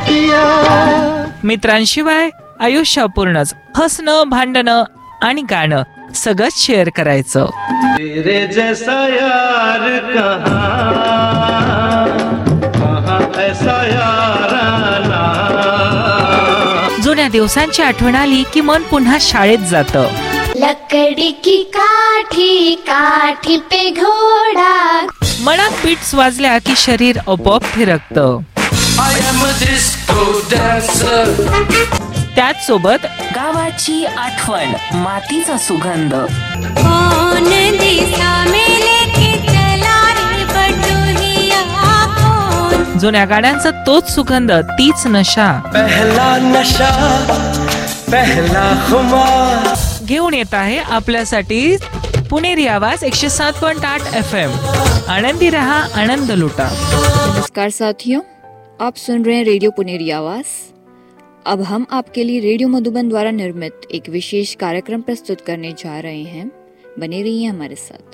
मित्रांशिवाय आयुष्य अपूर्णच. हसणं, भांडणं आणि गाणं सगळंच शेअर करायचं. तेरे जैसा यार कहाँ ऐसा याराना. जुन्या दिवसांची आठवण आली की मन पुन्हा शाळेत जातं. लकड़ी की काठी काठी पे घोडा. मनात बीट्स वाजल्या की शरीर आपोआप फिरकतं. त्याच सोबत गावाची आठवण, मातीचा सुगंध. जुन्या गाण्यांचा तोच सुगंध, तीच नशा. पहला नशा पहला खुमार घेऊन येत आहे आपल्यासाठी पुणेरी आवाज 107.8 FM. आनंदी रहा, आनंद लुटा. नमस्कार साथियों, आप सुन रहे हैं रेडियो पुनेरी आवाज. अब हम आपके लिए रेडियो मधुबन द्वारा निर्मित एक विशेष कार्यक्रम प्रस्तुत करने जा रहे हैं. बने रहिए हमारे साथ.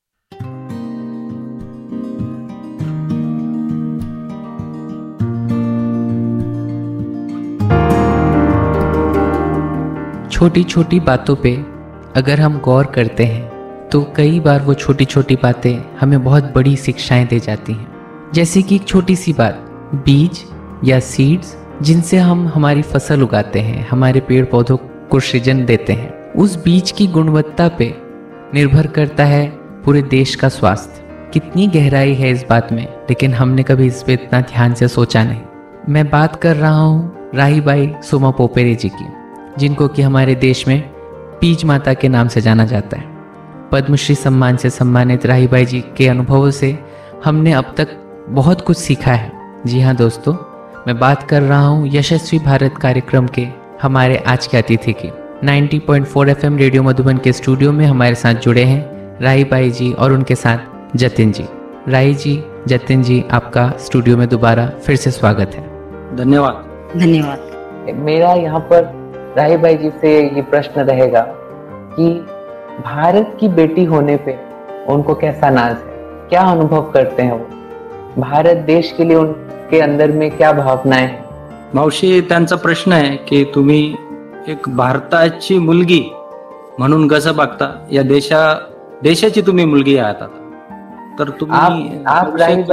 छोटी छोटी बातों पे अगर हम गौर करते हैं तो कई बार वो छोटी छोटी बातें हमें बहुत बड़ी शिक्षाएं दे जाती हैं. जैसे कि एक छोटी सी बात, बीज या सीड्स जिनसे हम हमारी फसल उगाते हैं, हमारे पेड़ पौधों को सृजन देते हैं, उस बीज की गुणवत्ता पे निर्भर करता है पूरे देश का स्वास्थ्य. कितनी गहराई है इस बात में, लेकिन हमने कभी इस पे इतना ध्यान से सोचा नहीं. मैं बात कर रहा हूँ राहीबाई सोमा पोपेरे जी की, जिनको कि हमारे देश में बीज माता के नाम से जाना जाता है. पद्मश्री सम्मान से सम्मानित राहीबाई जी के अनुभवों से हमने अब तक बहुत कुछ सीखा है. जी हाँ दोस्तों, मैं बात कर रहा हूँ यशस्वी भारत कार्यक्रम के हमारे आज के अतिथि की. 90.4 FM रेडियो मधुबन के स्टूडियो में हमारे साथ जुड़े हैं राहीबाई जी और उनके साथ जतिन जी. राही जी, जतिन जी, आपका स्टूडियो में दोबारा फिर से स्वागत है. धन्यवाद. धन्यवाद. मेरा यहाँ पर राहीबाई जी से ये प्रश्न रहेगा कि भारत की बेटी होने पे उनको कैसा नाज है, क्या अनुभव करते हैं वो, भारत देश के लिए उनके अंदर में क्या भावनाएं हैं? मावशी, त्यांचा प्रश्न आहे की तुम्ही एक भारताची मुलगी म्हणून कसं बघता, या देशाची तुम्ही मुलगी आहात आता, तर तुम्ही आप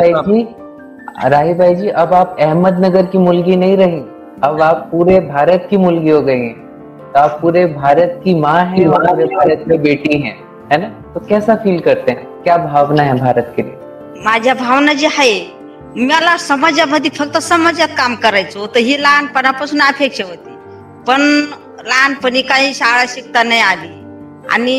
राहीबाई जी अब आप अहमदनगर की मुलगी नहीं रही, अब आप पूरे भारत की मुलगी हो गई हैं. तो आप पूरे भारत की माँ हैं और पूरे भारत में बेटी हैं, है ना. तो कैसा फील करते हैं, क्या भावना है भारत के लिए? माझ्या भावना जी आहे, मला समाजामध्ये फक्त समाजात काम करायचं होतं, ही लहानपणापासून अपेक्षा होती. पण लहानपणी काही शाळा शिकता नाही आली आणि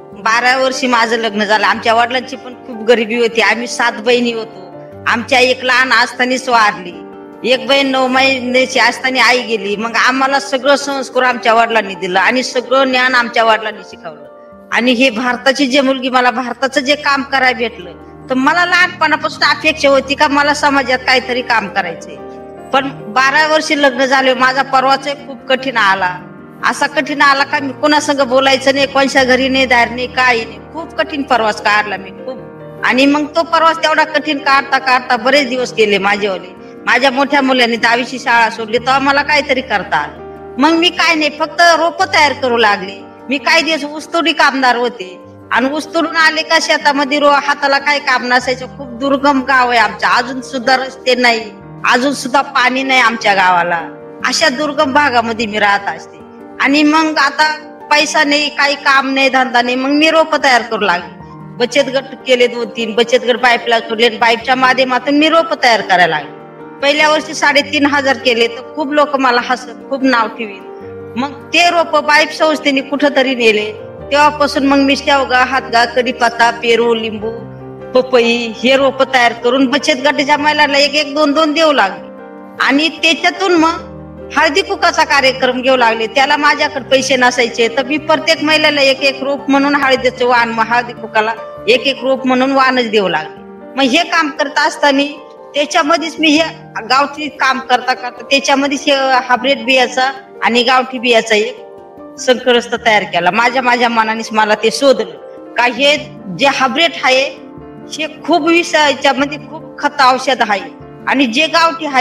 12 वर्षी माझं लग्न झालं. आमच्या वडिलांची पण खूप गरिबी होती. आम्ही 7 बहिणी होतो. आमच्या एक लहान असतानाच वारली, एक बहीण 9 महिन्याची असताना आई गेली. मग आम्हाला सगळं संस्कार आमच्या वडिलांनी दिलं आणि सगळं ज्ञान आमच्या वडिलांनी शिकवलं. आणि हे भारताची जे मुलगी, मला भारताचं जे काम करायला भेटलं, तर मला लहानपणापासून अपेक्षा होती का मला समाजात काहीतरी काम करायचंय. पण 12 वर्षी लग्न झाले, माझा प्रवास खूप कठीण आला. असा कठीण आला का मी कोणासंग बोलायचं नाही, कोणच्या घरी नाही, दार नाही, काही नाही. खूप कठीण प्रवास काढला मी खूप. आणि मग तो प्रवास तेवढा कठीण काढता काढता बरेच दिवस गेले माझेवाले. माझ्या मोठ्या मुलांनी 10वीची शाळा सोडली, तेव्हा मला काहीतरी करता आलं. मग मी काय नाही, फक्त रोप तयार करू लागले. मी काही दिवस ऊसतोडी कामदार होते आणि ऊसतोडून आले का शेतामध्ये हाताला काही काम नसायचं. खूप दुर्गम गाव आहे आमचं, अजून सुद्धा रस्ते नाही, अजून सुद्धा पाणी नाही आमच्या गावाला. अशा दुर्गम भागामध्ये मी राहत असते. आणि मग आता पैसा नाही, काही काम नाही, धंदा नाही. मग मी रोप तयार करू लागले. बचत गट केले 2-3 बचत गट, पाईपला सोडले. पाईपच्या माध्यमातून मी रोप तयार करायला लागले. पहिल्या वर्षी 3,500 केले तर खूप लोक मला हसत, खूप नाव ठेवीत. मग ते रोप पाईप संस्थेने कुठंतरी नेले. तेव्हापासून मग मी शेवगा, हातगा, कढीपत्ता, पेरू, लिंबू, पपई हे रोप तयार करून बचत गटाच्या महिलांना 1-1, 2-2 देऊ लागले. आणि त्याच्यातून मग हळदी कुकाचा कार्यक्रम घेऊ लागले. त्याला माझ्याकडे पैसे नसायचे, तर मी प्रत्येक महिलेला 1-1 रोप म्हणून हळदीचे वाण, हळदी कुकाला 1-1 रोप म्हणून वाणच देऊ लागले. मग हे काम करत असताना त्याच्यामध्येच मी हे गावठी काम करता करता त्याच्यामध्येच हायब्रिड बियाचा आणि गावठी बियाचा एक संकरस्त तयार केला. माझ्या मनानेच मला ते शोधलं का हे जे हायब्रिड आहे हे खूप विषयाच्या मध्ये खूप खत औषध आहे आणि जे गावठी आहे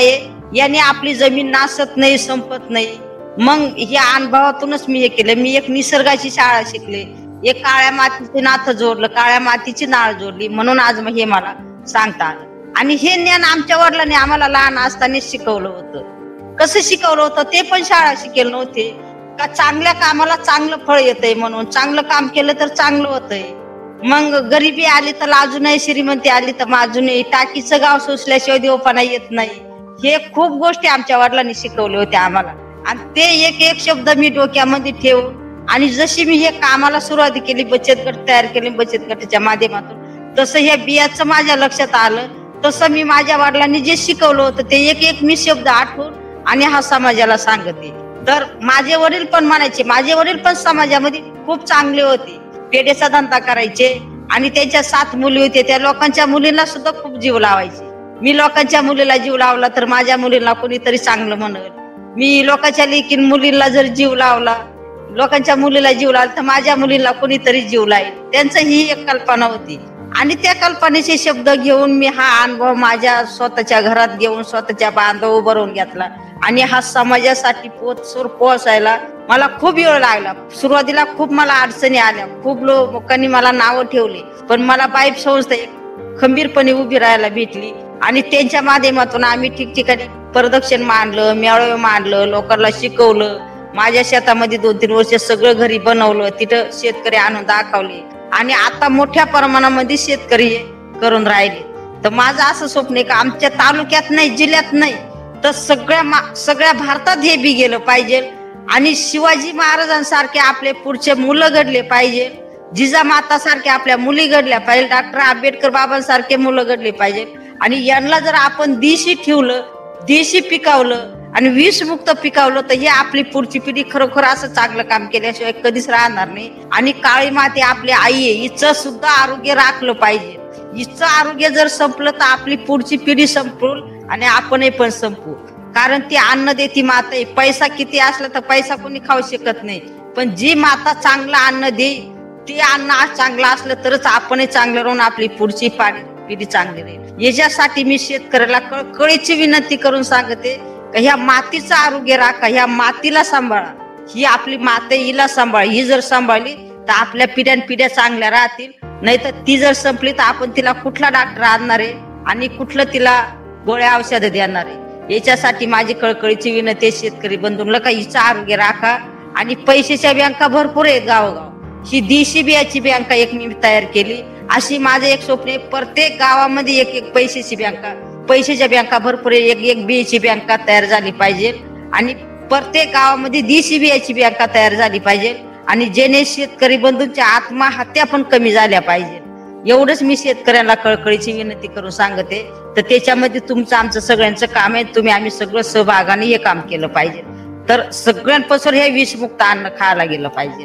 याने आपली जमीन नासत नाही, संपत नाही. मग या अनुभवातूनच मी हे केलं. मी एक निसर्गाची शाळा शिकले, एक काळ्या मातीचे नातं जोडलं, काळ्या मातीची नाळ जोडली, म्हणून आज हे मला सांगता आलं. आणि हे ज्ञान आमच्या वडिलांनी आम्हाला लहान असताना शिकवलं होतं. कसं शिकवलं होतं ते पण शाळा शिकेल नव्हते का, चांगल्या कामाला चांगलं फळ येतंय म्हणून, चांगलं काम केलं तर चांगलं होतंय. मग गरिबी आली तर लाजू नये, श्रीमंती आली तर माजू नये, टाकीचं गाव सोसल्याशिवाय देवपणा येत नाही. हे खूप गोष्टी आमच्या वडिलांनी शिकवले होते आम्हाला. आणि ते एक एक शब्द मी डोक्यामध्ये ठेवून, आणि जशी मी हे कामाला सुरुवात केली, बचत गट तयार केले, बचत गटाच्या माध्यमातून, तसं हे बियाचं माझ्या लक्षात आलं. तसं मी माझ्या वडिलांनी जे शिकवलं होतं ते एक एक मी शब्द आठवून आणि हा समाजाला सांगते. तर माझे वडील पण म्हणायचे, माझे वडील पण समाजामध्ये खूप चांगले होते, पेढ्याचा धंदा करायचे आणि त्यांच्या 7 मुली होते. त्या लोकांच्या मुलींना सुद्धा खूप जीव लावायचे. मी लोकांच्या मुलीला जीव लावला तर माझ्या मुलीला कोणीतरी चांगलं म्हणेल. मी लोकांच्या लेकीन मुलीला जर जीव लावला, लोकांच्या मुलीला जीव लावला तर माझ्या मुलीला कोणीतरी जीव लावेल. त्यांचं ही एक कल्पना होती. आणि त्या कल्पनेचे शब्द घेऊन मी हा अनुभव माझ्या स्वतःच्या घरात घेऊन स्वतःच्या बांधव उभारून घेतला. आणि हा समाजासाठी पोहोचायला मला खूप वेळ लागला. सुरुवातीला खूप मला अडचणी आल्या, खूप लोकांनी मला नावं ठेवली, पण मला बाईप संस्था एक खंबीरपणे उभी राहायला भेटली. आणि त्यांच्या माध्यमातून आम्ही ठिकठिकाणी प्रदर्शन मांडलं, मेळावे मांडलं, लोकांना शिकवलं. माझ्या शेतामध्ये 2-3 वर्ष सगळं घरी बनवलं, तिथं शेतकरी आणून दाखवले. आणि आता मोठ्या प्रमाणामध्ये शेतकरी करून राहिले. तर माझं असं स्वप्न आहे की आमच्या तालुक्यात नाही, जिल्ह्यात नाही, तर सगळ्या भारतात हे बी गेलं पाहिजे. आणि शिवाजी महाराजांसारखे आपले पुढचे मुलं घडले पाहिजे, जिजामाता सारखे आपल्या मुली घडल्या पाहिजे, डॉक्टर आंबेडकर बाबांसारखे मुलं घडले पाहिजे. आणि यांना जर आपण देशी ठेवलं, देशी पिकावलं आणि विषमुक्त पिकावलं तर हे आपली पुढची पिढी खरोखर असं चांगलं काम केल्याशिवाय कधीच राहणार नाही. आणि काळी माती आपली आई आहे, हिचं सुद्धा आरोग्य राखलं पाहिजे. हिचं आरोग्य जर संपलं तर आपली पुढची पिढी संपल आणि आपणही पण संपू. कारण ती अन्न देती माता आहे. पैसा किती असला तर पैसा कोणी खाऊ शकत नाही, पण जी माता चांगलं अन्न देईल ते अन्न आज चांगलं असलं तरच आपणही चांगलं राहून आपली पुढची पिढी चांगली राहील. याच्यासाठी मी शेतकऱ्याला कळकळीची विनंती करून सांगते की ह्या मातीचं आरोग्य राखा, ह्या मातीला सांभाळा. ही आपली माता, हिला सांभाळ. ही जर सांभाळली तर आपल्या पिढ्या चांगल्या राहतील. नाही तर ती जर संपली तर आपण तिला कुठला डॉक्टर आणणार आहे आणि कुठलं तिला गोळ्या औषधं देणार आहे. याच्यासाठी माझी कळकळीची विनंती शेतकरी बंधूंना का हिचं आरोग्य राखा. आणि पैशाच्या बँका भरपूर आहेत गावोगाव. ही देशी बियाची बँका एक मी तयार केली. अशी माझं एक स्वप्न आहे, प्रत्येक गावामध्ये एक पैशाची बँका, पैशाच्या बँका भरपूर आहे. एक बियाची बँका तयार झाली पाहिजे. आणि प्रत्येक गावामध्ये देशी बियाची बँका तयार झाली पाहिजे. आणि जेणे शेतकरी बंधूंच्या आत्महत्या पण कमी झाल्या पाहिजे. एवढंच मी शेतकऱ्यांना कळकळीची विनंती करून सांगते. तर त्याच्यामध्ये तुमचं आमचं सगळ्यांचं काम आहे. आम्ही सगळं सहभागाने हे काम केलं पाहिजे. तर सगळ्यांपासून हे विषमुक्त अन्न खायला गेलं पाहिजे.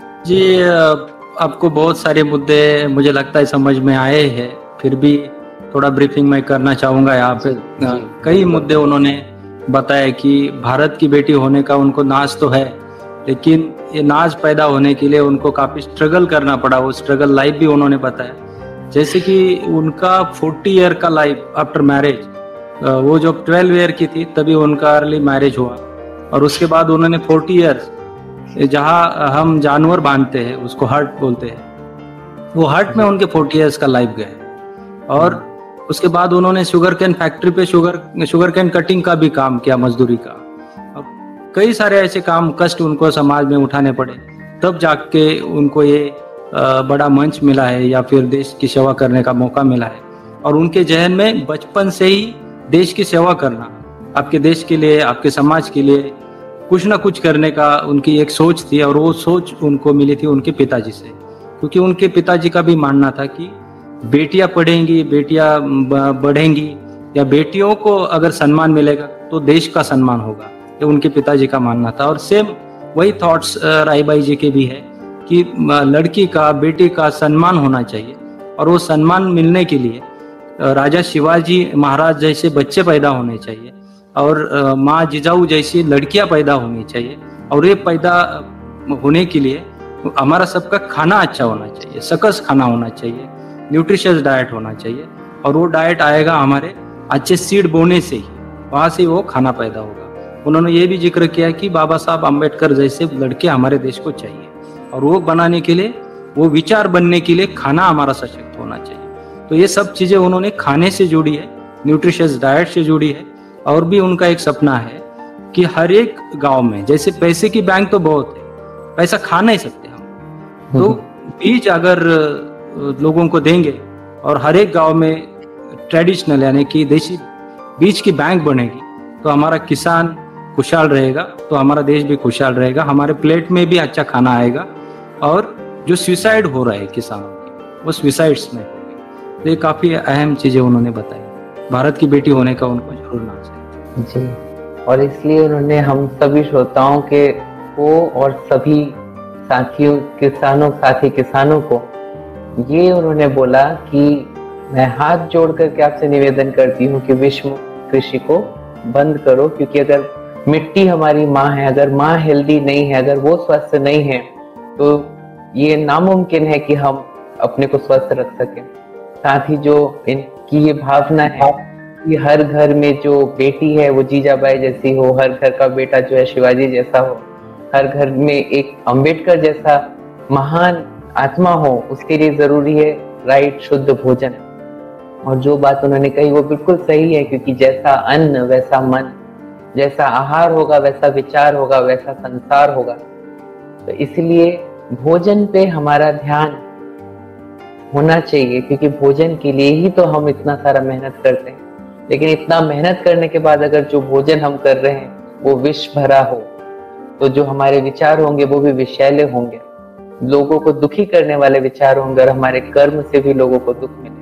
जी, आपको बहुत सारे मुद्दे मुझे लगता है समझ में आए हैं, फिर भी थोड़ा ब्रीफिंग मैं करना चाहूंगा यहाँ पे. कई मुद्दे उन्होंने बताया कि भारत की बेटी होने का उनको नाज तो है, लेकिन ये नाज पैदा होने के लिए उनको काफी स्ट्रगल करना पड़ा. वो स्ट्रगल लाइफ भी उन्होंने बताया. जैसे कि उनका 40 ईयर का लाइफ आफ्टर मैरिज, वो जब 12 ईयर की थी तभी उनका अर्ली मैरिज हुआ. और उसके बाद उन्होंने 40 ईयर्स, जहाँ हम जानवर बांधते हैं उसको हर्ट बोलते हैं, वो हर्ट में उनके 40 ईयर्स का लाइफ गए. और उसके बाद उन्होंने शुगर कैन फैक्ट्री पे शुगर कैन कटिंग का भी काम किया, मजदूरी का. अब कई सारे ऐसे काम कष्ट उनको समाज में उठाने पड़े, तब जाके उनको ये बड़ा मंच मिला है या फिर देश की सेवा करने का मौका मिला है. और उनके जहन में बचपन से ही देश की सेवा करना, आपके देश के लिए, आपके समाज के लिए कुछ ना कुछ करने का उनकी एक सोच थी. और वो सोच उनको मिली थी उनके पिताजी से, क्योंकि उनके पिताजी का भी मानना था कि बेटियां पढ़ेंगी, बेटियां बढ़ेंगी, या बेटियों को अगर सम्मान मिलेगा तो देश का सम्मान होगा. ये उनके पिताजी का मानना था. और सेम वही थॉट्स राहीबाई जी के भी है कि लड़की का, बेटी का सम्मान होना चाहिए. और वो सम्मान मिलने के लिए राजा शिवाजी महाराज जैसे बच्चे पैदा होने चाहिए, और माँ जिजाऊ जैसी लड़कियां पैदा होनी चाहिए. और ये पैदा होने के लिए हमारा सबका खाना अच्छा होना चाहिए, सकस खाना होना चाहिए, न्यूट्रिशियस डाइट होना चाहिए. और वो डाइट आएगा हमारे अच्छे सीड बोने से ही. वहां से वो खाना पैदा होगा। उन्होंने ये भी जिक्र किया कि बाबा साहब अम्बेडकर जैसे लड़के हमारे देश को चाहिए, और वो बनाने के लिए, वो विचार बनने के लिए खाना हमारा सशक्त होना चाहिए। तो ये सब चीजें उन्होंने खाने से जुड़ी है, न्यूट्रिशियस डाइट से जुड़ी है। और भी उनका एक सपना है कि हर एक गांव में, जैसे पैसे की बैंक तो बहुत है, पैसा खा नहीं सकते हम, तो बीज अगर लोगों को देंगे और हर एक गांव में ट्रेडिशनल यानी कि देसी बीज की बैंक बनेगी, तो हमारा किसान खुशहाल रहेगा, तो हमारा देश भी खुशहाल रहेगा, हमारे प्लेट में भी अच्छा खाना आएगा, और जो सुसाइड हो रहा है किसानों की, वो सुसाइड्स में होगी। तो ये काफी अहम चीजें उन्होंने बताई। भारत की बेटी होने का उनको जरूर नाज है जी। और इसलिए उन्होंने हम सभी श्रोताओं को और सभी साथियों साथी किसानों को ये उन्होंने बोला कि मैं हाथ जोड़ करके आपसे निवेदन करती हूँ कि विश्व कृषि को बंद करो, क्योंकि अगर मिट्टी हमारी माँ है, अगर माँ हेल्दी नहीं है, अगर वो स्वस्थ नहीं है, तो ये नामुमकिन है कि हम अपने को स्वस्थ रख सकें। साथ ही जो इनकी ये भावना है कि हर घर में जो बेटी है वो जीजाबाई जैसी हो, हर घर का बेटा जो है शिवाजी जैसा हो, हर घर में एक अंबेडकर जैसा महान आत्मा हो, उसके लिए जरूरी है राइट शुद्ध भोजन। और जो बात उन्होंने कही वो बिल्कुल सही है, क्योंकि जैसा अन्न वैसा मन, जैसा आहार होगा वैसा विचार होगा, वैसा संसार होगा। तो इसलिए भोजन पे हमारा ध्यान होना चाहिए, क्योंकि भोजन के लिए ही तो हम इतना सारा मेहनत करते हैं। लेकिन इतना मेहनत करने के बाद अगर जो भोजन हम कर रहे हैं वो विष भरा हो, तो जो हमारे विचार होंगे वो भी विषैले होंगे, लोगों को दुखी करने वाले विचार होंगे, और हमारे कर्म से भी लोगों को दुख मिलेगा।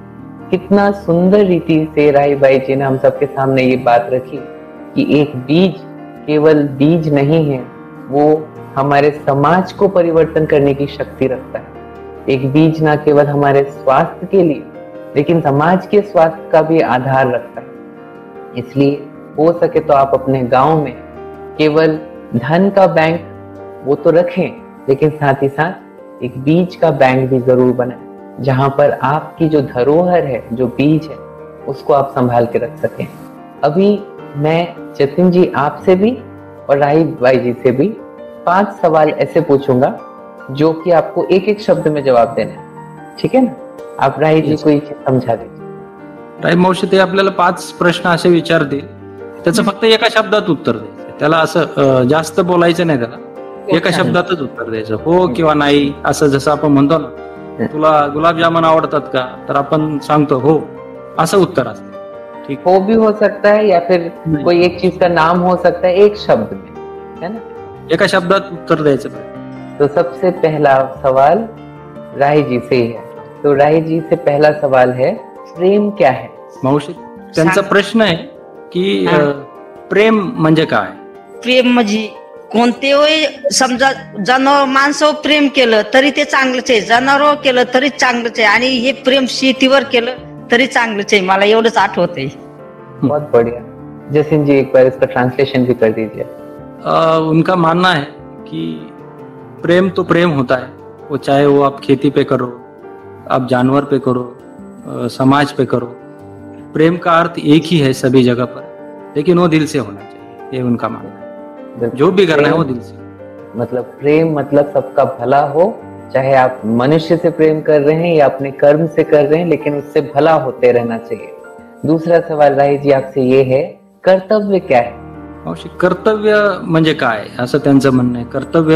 कितना सुंदर रीति से राही बाई जी ने हम सबके सामने ये बात रखी कि एक बीज केवल बीज नहीं है, वो हमारे समाज को परिवर्तन करने की शक्ति रखता है। एक बीज ना केवल हमारे स्वास्थ्य के लिए, लेकिन समाज के स्वास्थ्य का भी आधार रखता है। इसलिए हो सके तो आप अपने गांव में केवल धन का बैंक वो तो रखें, लेकिन साथ ही साथ एक बीज का बैंक भी जरूर बनाएं, जहां पर आपकी जो धरोहर है, जो बीज है, उसको आप संभाल के रख सकें। अभी मैं जतिन जी आपसे भी और राही बाई जी से भी 5 सवाल ऐसे पूछूंगा जो कि आपको एक एक शब्द में जवाब देना है, ठीक है ना? आप राही जी को एक समझा दीजिए। राही मावशी, ते आपल्याला 5 प्रश्न असे विचारतील, त्याचं फक्त एका शब्दात उत्तर द्यायचं, त्याला असं जास्त बोलायचं नाही, त्याला एका शब्दातच उत्तर द्यायचं, हो किंवा नाही. असं जसं आपण म्हणतो ना, तुला गुलाबजामुन आवडतात का, तर आपण सांगतो हो, असं उत्तर असतं. ठीक, हो भी हो सकता है या फिर कोई एक चीज का नाम हो सकता है, एक शब्द में, है ना? एका शब्दात उत्तर द्यायचं. तो सबसे पहला सवाल राही जी से है. तो राही जी से पहला सवाल है, प्रेम क्या है? मावशी, त्यांचा प्रश्न आहे की प्रेम म्हणजे काय? प्रेम म्हणजे कोणतेही समजा जनावर माणसावर प्रेम केलं तरी ते चांगलंच आहे, जनावरावर केलं तरी चांगलंच आहे, आणि हे प्रेम शेतीवर केलं तरी चांगलंच आहे. मला एवढंच आठवतंय. बहुत बढ़िया. जसिन जी एक बार इसका ट्रांसलेशन भी कर दीजिए. उनका मानना है कि प्रेम तो प्रेम होता है, वो चाहे वो आप खेती पे करो, आप जानवर पे करो, समाज पे करो, प्रेम का अर्थ एक ही है सभी जगह पर, लेकिन वो दिल से होना चाहिए, ये उनका मानना है. जो भी करना है वो दिल से. मतलब प्रेम मतलब सबका भला हो, चाहे आप मनुष्य से प्रेम कर रहे हैं या अपने कर्म से कर रहे हैं, लेकिन उससे भला होते रहना चाहिए. दूसरा सवाल राही जी आपसे ये है, कर्तव्य क्या है? कर्तव्य म्हणजे काय, असं त्यांचं म्हणणं आहे.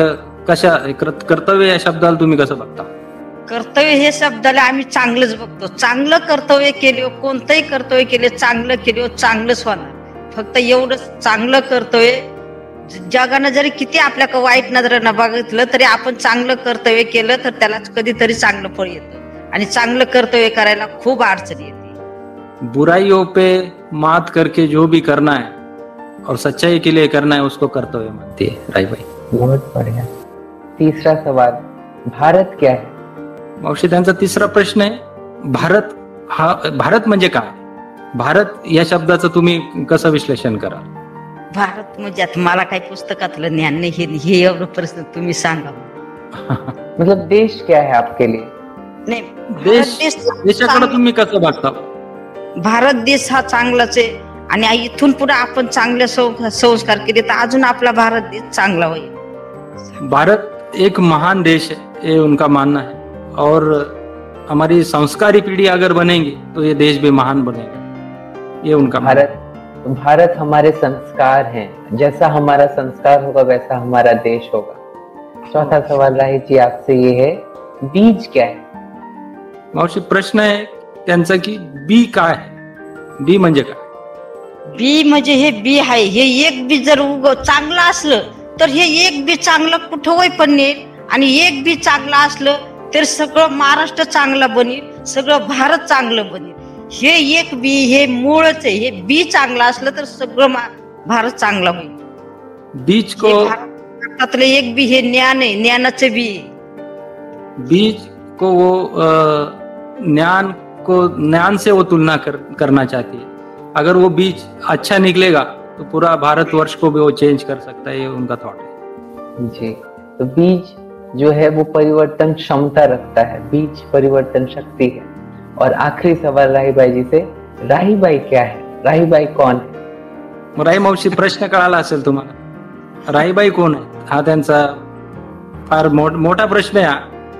कर्तव्य या शब्दाला तुम्ही कसं बघता? कर्तव्य हे शब्दाला आम्ही चांगलंच बघतो. चांगलं कर्तव्य केले, कोणतंही कर्तव्य केले, चांगलं केले चांगलंच होणार. फक्त एवढंच, चांगलं कर्तव्य जगानं जरी किती आपल्या वाईट नजरेनं बघितलं तरी आपण चांगलं कर्तव्य केलं तर त्याला कधीतरी चांगलं फळ येतं, आणि चांगलं कर्तव्य करायला खूप अडचण येते. बुराइयों पे मात करके जो भी करना है और सच्चाई के लिए करना है, उसको कर्तव्य मानती है राही बाई. बहुत बढ़िया. तीसरा सवाल, भारत क्या है? मावशी, त्यांचा तिसरा प्रश्न आहे, भारत म्हणजे काय? भारत या शब्दाचं तुम्ही कसं विश्लेषण कराल? भारत म्हणजे आता मला काही पुस्तकातलं ज्ञान नाही, हे एवढं प्रश्न तुम्ही सांगा. मतलब देश क्या है आपके लिए? नाही, देशाकडे तुम्ही कसं बघता? भारत देश हा चांगलाच आहे, आणि इथून पुढे आपण चांगले संस्कार केले तर अजून आपला भारत देश चांगला होईल. भारत एक महान देश है, ये उनका मानना है. और हमारी संस्कारी पीढ़ी अगर बनेगी तो ये देश भी महान बनेगा, ये उनका भारत हमारे संस्कार हैं. जैसा हमारा संस्कार होगा वैसा हमारा देश होगा. चौथा सवाल राही जी आपसे ये है, बीज क्या है? मावशी प्रश्न आहे त्यांचा की बी काय आहे? बी म्हणजे काय? बी म्हणजे हे बी आहे, हे एक बी जर चांगलं असलं तर हे एक बी चांगलं कुठं होय पण नेईल, आणि एक बी चांगलं असलं तर सगळं महाराष्ट्र चांगला बनेल, सगळं भारत चांगलं बनेल. हे एक बी हे मूळच आहे. हे बी चांगलं असलं तर सगळं भारत चांगला होईल. बीज को भारतातलं एक बी हे ज्ञान आहे, ज्ञानाचं बी. बीज को वो ज्ञान से वो तुलना करना चाहती है. अगर वो बीज अच्छा निकलेगा तो पूरा भारतवर्ष को भी वो चेंज कर सकता है, ये उनका थॉट है. जी, तो बीज जो है वो परिवर्तन क्षमता रखता है, बीज परिवर्तन शक्ति है. और आखिरी सवाल राहीबाई जी से, राहीबाई क्या है? राहीबाई कौन है? राही मावशी प्रश्न कळाला असेल तुम्हाला. राहीबाई कोण आहे? हा त्यांचा फार मोठा प्रश्न आहे.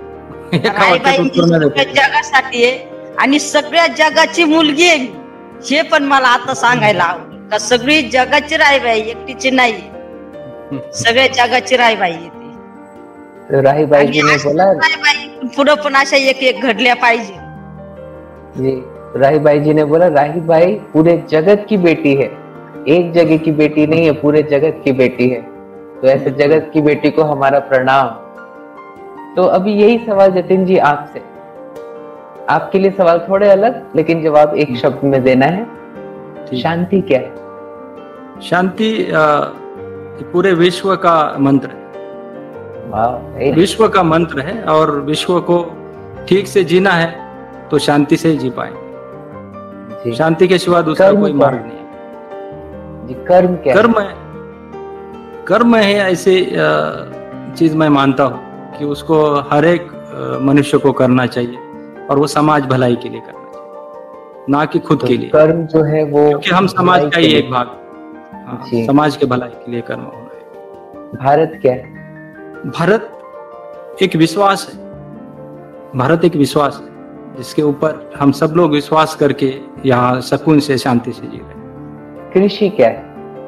जगासाठी आहे आणि सगळ्या जगाची मुलगी आहे. हे पण मला आता सांगायला आवडेल का सगळी जगाची राहीबाई, एकटीची नाही, सगळ्या जगाची राहीबाई येते. तो राहीबाई जी ने बोला, पुढे पण अशा एक घडल्या पाहिजे. जी, राहीबाई जी ने बोला राहीबाई पूरे जगत की बेटी है, एक जगह की बेटी नहीं है, पूरे जगत की बेटी है. तो ऐसे जगत की बेटी को हमारा प्रणाम. तो अभी यही सवाल जतिन जी आपसे, आपके लिए सवाल थोड़े अलग लेकिन जवाब एक शब्द में देना है. शांति क्या है? शांति पूरे विश्व का मंत्र है. विश्व का मंत्र है और विश्व को ठीक से जीना है तो शांति से जी पाएंगे. शांति के सिवा दूसरा कोई मार्ग नहीं है. जी, कर्म क्या है? कर्म है ऐसी चीज मैं मानता हूँ कि उसको हर एक मनुष्य को करना चाहिए और वो समाज भलाई के लिए करना चाहिए, ना कि खुद के लिए. कर्म जो है वो, क्योंकि हम समाज का ही एक भाग, समाज के भलाई के लिए कर्म होना है. भारत क्या है? भारत एक विश्वास है. भारत एक विश्वास है जिसके ऊपर हम सब लोग विश्वास करके यहाँ सुकून से शांति से जी रहे हैं. कृषि क्या है?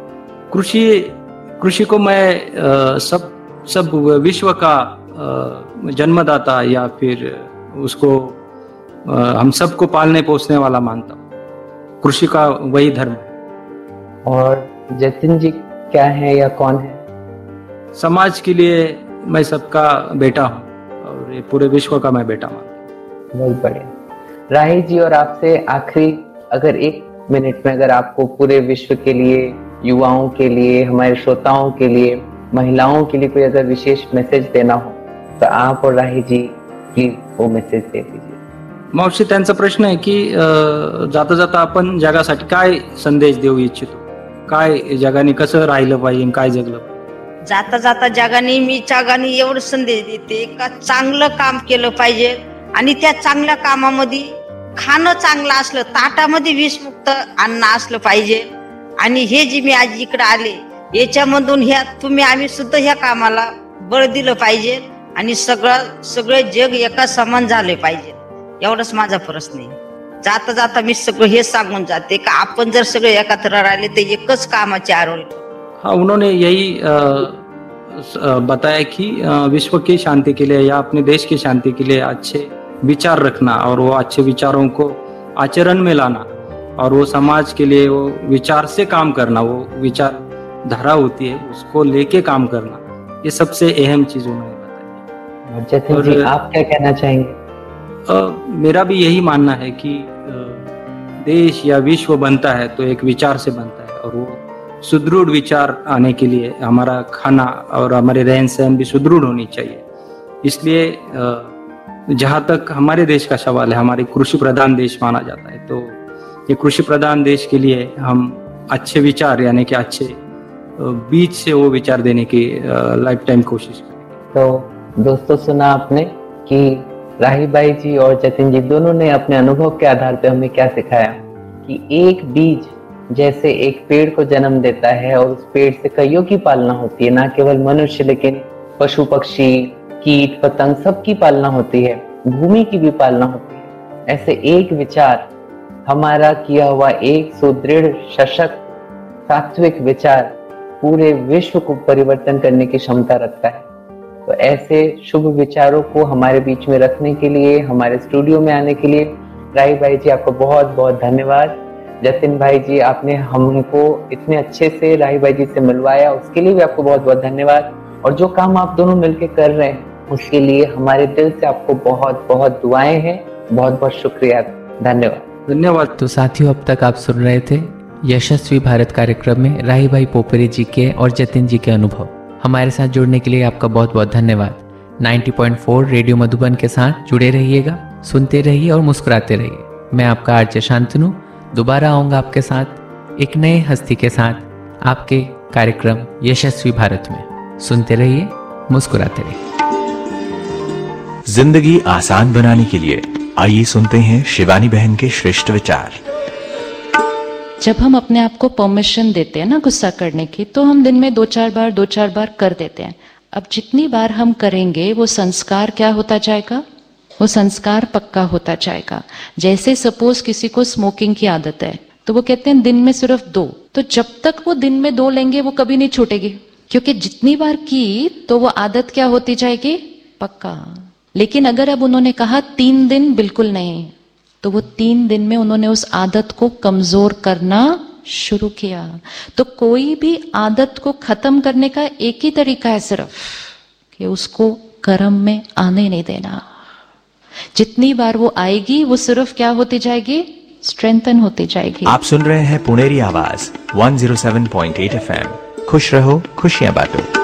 कृषि को मैं सब विश्व का जन्मदाता या फिर उसको हम सबको पालने पोसने वाला मानता हूँ. कृषि का वही धर्म है. और जतिन जी क्या है या कौन है? समाज के लिए मैं सबका बेटा हूँ और ये पूरे विश्व का मैं बेटा मानता हूँ. बहुत बढ़िया. राही जी, और आपसे आखिरी, अगर 1 मिनट में अगर आपको पूरे विश्व के लिए, युवाओं के लिए, हमारे श्रोताओं के लिए, महिलाओं के लिए कोई अगर विशेष मैसेज देना हो तो आप और राही जी प्लीज वो मैसेज दे दीजिए. मावशी, त्यांचा प्रश्न आहे की जाता जाता आपण जगासाठी काय संदेश देऊ इच्छितो? काय जगाने कसं राहिलं पाहिजे, काय जगलं पाहिजे? जाता जाता जगाने एवढं संदेश देते का चांगलं काम केलं पाहिजे आणि त्या चांगल्या कामामध्ये खाणं चांगलं असलं, ताटामध्ये विषमुक्त अन्न असलं पाहिजे. आणि हे जे मी आज इकडे आले याच्यामधून आम्ही सुद्धा ह्या कामाला बळ दिलं पाहिजे आणि सगळं जग एका समान झाले पाहिजे. एवढंच माझा प्रश्न आहे. जाता जाता मी सगळं हे सांगून जाते का आपण जर सगळे एकत्र राहिले तर एकच कामाची आरोळी. हाँ, उन्होंने यही बताया कि विश्व की शांति के लिए या अपने देश की शांति के लिए अच्छे विचार रखना और वो अच्छे विचारों को आचरण में लाना और वो समाज के लिए वो विचार से काम करना, वो विचार धारा होती है उसको लेके काम करना, ये सबसे अहम चीज उन्होंने बताई. जतिन जी, आप क्या कहना चाहेंगे? मेरा भी यही मानना है कि देश या विश्व बनता है तो एक विचार से बनता है और वो सुदृढ़ विचार आने के लिए हमारा खाना और हमारे रहन सहन भी सुदृढ़ होनी चाहिए. इसलिए जहाँ तक हमारे देश का सवाल है, हमारे कृषि प्रधान देश माना जाता है, तो ये कृषि प्रधान देश के लिए हम अच्छे विचार यानी कि अच्छे बीज से वो विचार देने की लाइफ टाइम कोशिश करें. तो दोस्तों, सुना आपने कि राहीबाई जी और जतिन जी दोनों ने अपने अनुभव के आधार पर हमें क्या सिखाया कि एक बीज जैसे एक पेड़ को जन्म देता है और उस पेड़ से कईयों की पालना होती है, ना केवल मनुष्य लेकिन पशु पक्षी कीट पतंग सबकी पालना होती है, भूमि की भी पालना होती है। ऐसे एक विचार, हमारा किया हुआ एक सुदृढ़ सशक्त सात्विक विचार पूरे विश्व को परिवर्तन करने की क्षमता रखता है। तो ऐसे शुभ विचारों को हमारे बीच में रखने के लिए, हमारे स्टूडियो में आने के लिए राही भाई जी आपको बहुत बहुत धन्यवाद। जतिन भाई जी, आपने हमको इतने अच्छे से राही भाई जी से मिलवाया, उसके लिए भी आपको बहुत बहुत धन्यवाद। और जो काम आप दोनों मिलकर कर रहे हैं उसके लिए हमारे दिल से आपको बहुत बहुत दुआएं हैं। बहुत बहुत शुक्रिया, धन्यवाद। धन्यवाद। तो साथियों, अब तक आप सुन रहे थे यशस्वी भारत कार्यक्रम में राही भाई पोपरे जी के और जतिन जी के अनुभव। हमारे साथ जुड़ने के लिए आपका बहुत बहुत धन्यवाद। 90.4 रेडियो मधुबन के साथ जुड़े रहिएगा, सुनते रहिए और मुस्कुराते रहिए। मैं आपका आरजे शांतनु दोबारा आऊंगा आपके साथ एक नए हस्ती के साथ आपके कार्यक्रम यशस्वी भारत में। सुनते रहिए, मुस्कुराते रहिए। जिंदगी आसान बनाने के लिए आइए सुनते हैं शिवानी बहन के श्रेष्ठ विचार। जब हम अपने आप को परमिशन देते हैं ना गुस्सा करने की, तो हम दिन में दो चार बार कर देते हैं। अब जितनी बार हम करेंगे वो संस्कार क्या होता जाएगा, वो संस्कार पक्का होता जाएगा। जैसे सपोज किसी को स्मोकिंग की आदत है तो वो कहते हैं दिन में सिर्फ 2, तो जब तक वो दिन में 2 लेंगे वो कभी नहीं छूटेगी, क्योंकि जितनी बार की तो वो आदत क्या होती जाएगी, पक्का। लेकिन अगर अब उन्होंने कहा 3 दिन बिल्कुल नहीं, तो वो 3 दिन में उन्होंने उस आदत को कमजोर करना शुरू किया। तो कोई भी आदत को खत्म करने का एक ही तरीका है, सिर्फ कि उसको कर्म में आने नहीं देना। जितनी बार वो आएगी वो सिर्फ क्या होती जाएगी, स्ट्रेंथन होती जाएगी। आप सुन रहे हैं पुनेरी आवाज 107.8 FM। खुश रहो, खुशियां बांटो।